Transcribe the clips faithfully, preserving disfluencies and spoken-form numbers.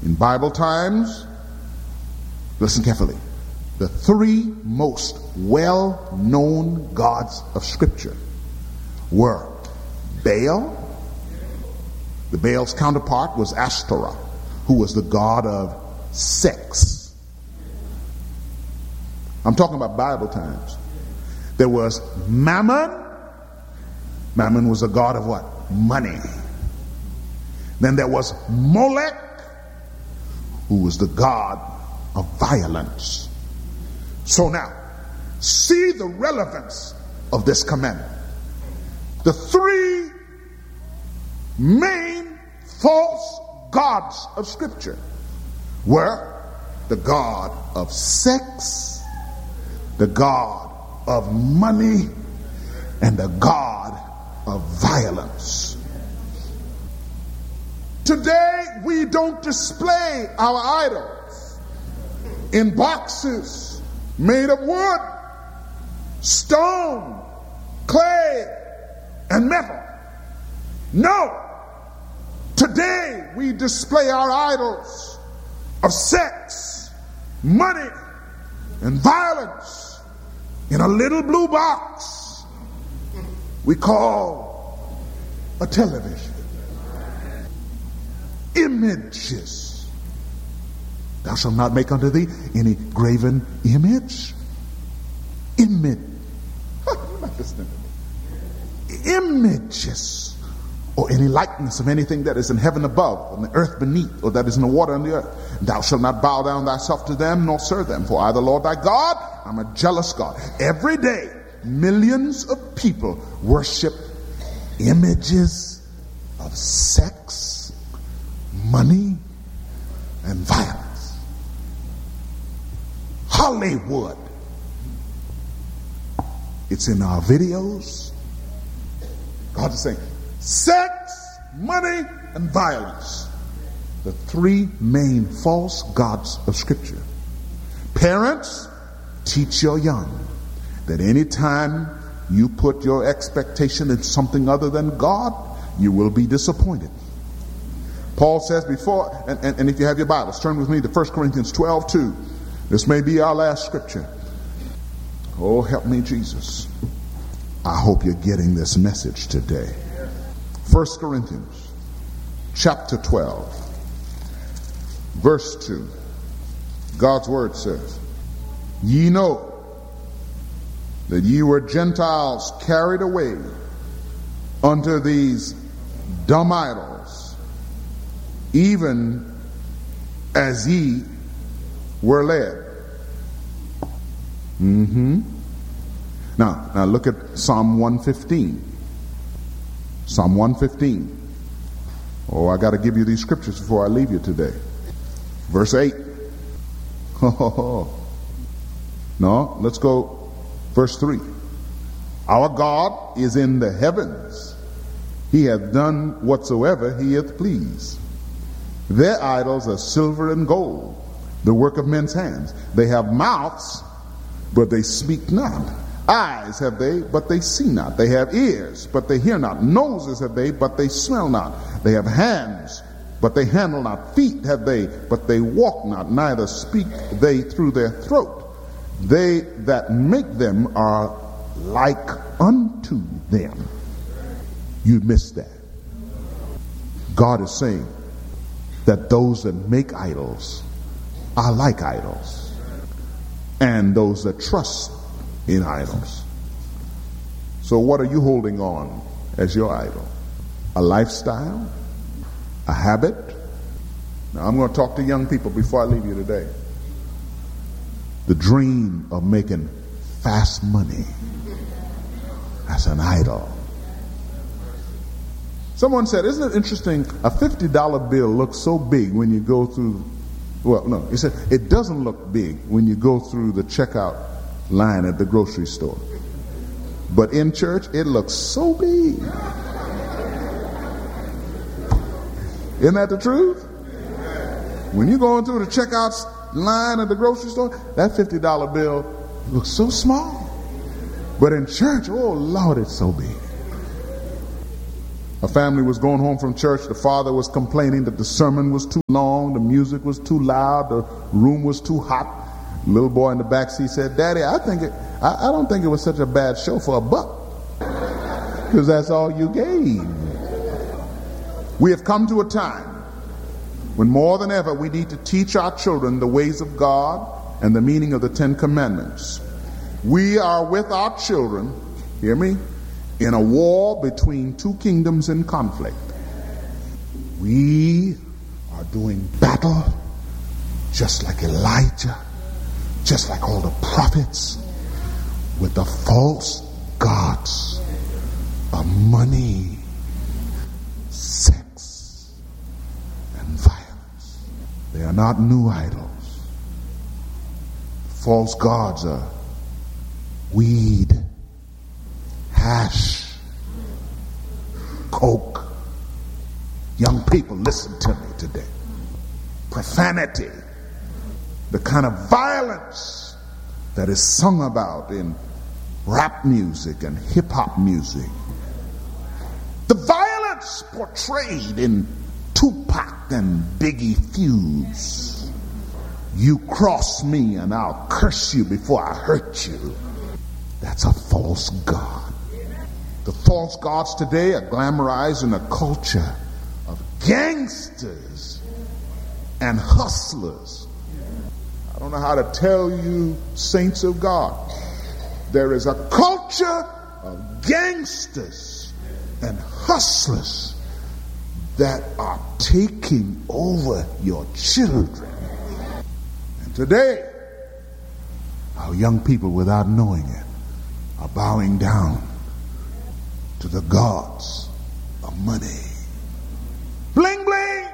In Bible times, listen carefully, the three most well-known gods of Scripture were Baal. The Baal's counterpart was Ashtoreth, who was the god of sex. I'm talking about Bible times. There was Mammon. Mammon was a god of what? Money. Then there was Molech, who was the god of violence. So now, see the relevance of this commandment. The three main false gods of Scripture were the god of sex, the god of money, and the god of violence. Today we don't display our idols in boxes made of wood, stone, clay, and metal. No. Today we display our idols of sex, money, and violence in a little blue box we call a television. Images. Thou shalt not make unto thee any graven image. Image. You're not listening to me. Images, or any likeness of anything that is in heaven above, on the earth beneath, or that is in the water on the earth. Thou shalt not bow down thyself to them, nor serve them. For I, the Lord thy God, am a jealous God. Every day, millions of people worship images of sex, money, and violence. Hollywood. It's in our videos. God is saying, sex, money, and violence. The three main false gods of Scripture. Parents, teach your young that anytime you put your expectation in something other than God, you will be disappointed. Paul says before, and, and, and if you have your Bibles, turn with me to First Corinthians twelve two. This may be our last scripture. Oh, help me, Jesus. I hope you're getting this message today. First Corinthians chapter twelve, verse two. God's word says, ye know that ye were Gentiles carried away unto these dumb idols, even as ye were led. Mm-hmm. Now, now look at Psalm one fifteen. Psalm one fifteen. Oh, I got to give you these scriptures before I leave you today. Verse eight. No, let's go verse three. Our God is in the heavens. He hath done whatsoever he hath pleased. Their idols are silver and gold, the work of men's hands. They have mouths, but they speak not. Eyes have they, but they see not. They have ears, but they hear not. Noses have they, but they smell not. They have hands, but they handle not. Feet have they, but they walk not. Neither speak they through their throat. They that make them are like unto them. You missed that. God is saying that those that make idols are like idols, and those that trust in idols. So what are you holding on as your idol? A lifestyle? A habit? Now I'm going to talk to young people before I leave you today. The dream of making fast money. That's an idol. Someone said, isn't it interesting, a fifty dollar bill looks so big when you go through, well, no, he said, it doesn't look big when you go through the checkout line at the grocery store. But in church, it looks so big. Isn't that the truth? When you're going through the checkout line at the grocery store, that fifty dollar bill looks so small. But in church, oh Lord, it's so big. A family was going home from church. The father was complaining that the sermon was too long, the music was too loud, the room was too hot. The little boy in the back seat said, "Daddy, I think it, I, I don't think it was such a bad show for a buck, because that's all you gave." We have come to a time when more than ever we need to teach our children the ways of God and the meaning of the Ten Commandments. We are with our children, hear me, in a war between two kingdoms in conflict. We are doing battle just like Elijah, just like all the prophets, with the false gods of money, sex, and violence. They are not new idols. False gods are weed, hash, coke. Young people, listen to me today. Profanity, the kind of violence that is sung about in rap music and hip-hop music. The violence portrayed in Tupac and Biggie feuds. You cross me and I'll curse you before I hurt you. That's a false god. The false gods today are glamorized in a culture of gangsters and hustlers. I don't know how to tell you, saints of God. There is a culture of gangsters and hustlers that are taking over your children. And today, our young people, without knowing it, are bowing down to the gods of money. Bling bling!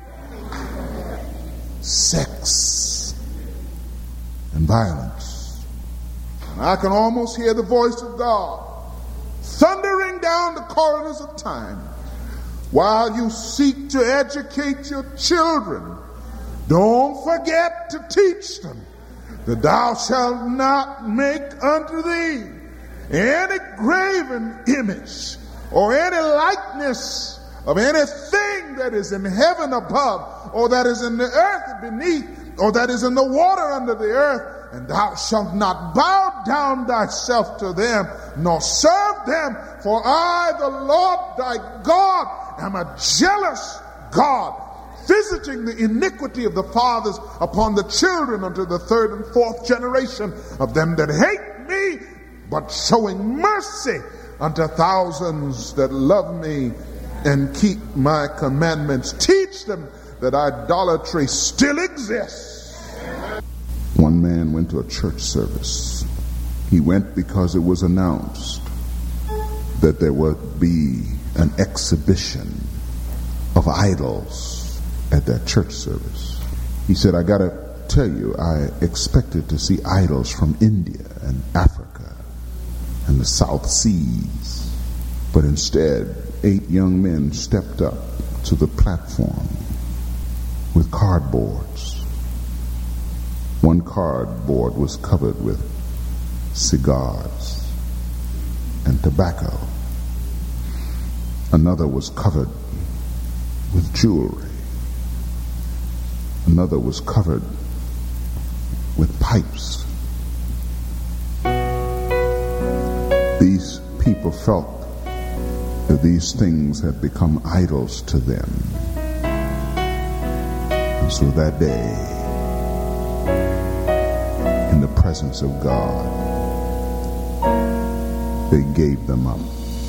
Sex and violence. And I can almost hear the voice of God thundering down the corridors of time while you seek to educate your children. Don't forget to teach them that thou shalt not make unto thee any graven image or any likeness of anything that is in heaven above, or that is in the earth beneath, or that is in the water under the earth, and thou shalt not bow down thyself to them, nor serve them, for I, the Lord thy God, am a jealous God, visiting the iniquity of the fathers upon the children unto the third and fourth generation of them that hate me, but showing mercy unto thousands that love me and keep my commandments. Teach them that idolatry still exists. One man went to a church service. He went because it was announced that there would be an exhibition of idols at that church service. He said, I gotta tell you, I expected to see idols from India and Africa and the South Seas, but instead eight young men stepped up to the platform with cardboards. One cardboard was covered with cigars and tobacco. Another was covered with jewelry. Another was covered with pipes. These people felt that these things had become idols to them. And so that day, in the presence of God, they gave them up.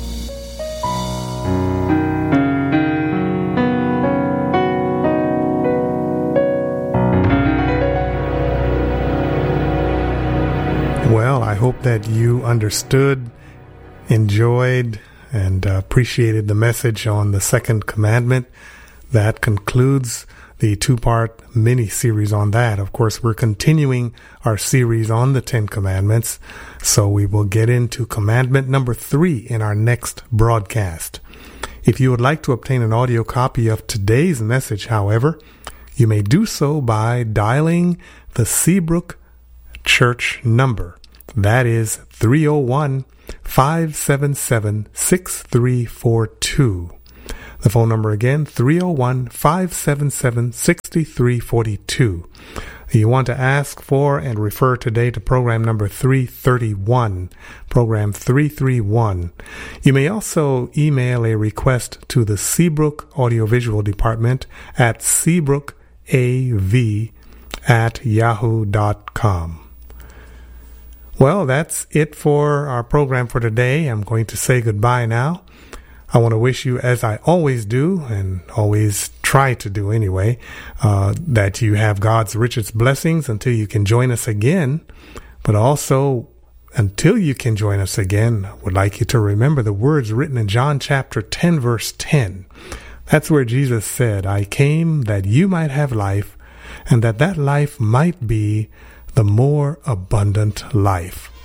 Well, I hope that you understood, enjoyed, and uh, appreciated the message on the second commandment. That concludes the two-part mini-series on that. Of course, we're continuing our series on the Ten Commandments, so we will get into commandment number three in our next broadcast. If you would like to obtain an audio copy of today's message, however, you may do so by dialing the Seabrook Church number. That is three oh one, five seven seven, six three four two. The phone number again, three oh one, five seven seven, six three four two. You want to ask for and refer today to program number three thirty-one, program three thirty-one. You may also email a request to the Seabrook Audiovisual Department at seabrookav at yahoo dot com. Well, that's it for our program for today. I'm going to say goodbye now. I want to wish you, as I always do, and always try to do anyway, uh, that you have God's richest blessings until you can join us again. But also, until you can join us again, I would like you to remember the words written in John chapter ten, verse ten. That's where Jesus said, I came that you might have life, and that that life might be the more abundant life.